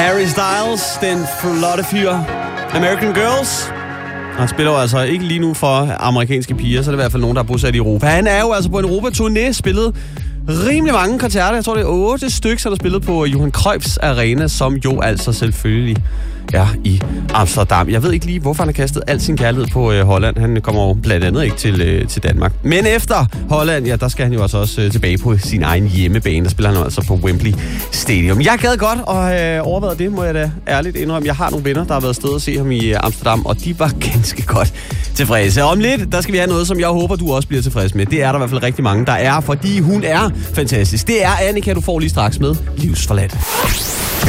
Harry Styles, den flotte fyr. American Girls. Han spiller jo altså ikke lige nu for amerikanske piger, så er det i hvert fald nogen, der er bosat i Europa. Han er jo altså på en Europa-turné, spillet rimelig mange koncerter. Jeg tror, det er 8 stykker, der er spillet på Johan Cruyffs Arena, som jo altså selvfølgelig er i Amsterdam. Jeg ved ikke lige, hvorfor han har kastet al sin kærlighed på Holland. Han kommer jo blandt andet ikke til Danmark. Men efter Holland, ja, der skal han jo også tilbage på sin egen hjemmebane. Der spiller han altså på Wembley Stadium. Jeg gad godt at have overvejet det, må jeg da ærligt indrømme. Jeg har nogle venner, der har været afsted og se ham i Amsterdam, og de var ganske godt tilfredse. Om lidt, der skal vi have noget, som jeg håber, du også bliver tilfreds med. Det er der i hvert fald rigtig mange, der er, fordi hun er fantastisk. Det er Annika, du får lige straks med Livsforladt.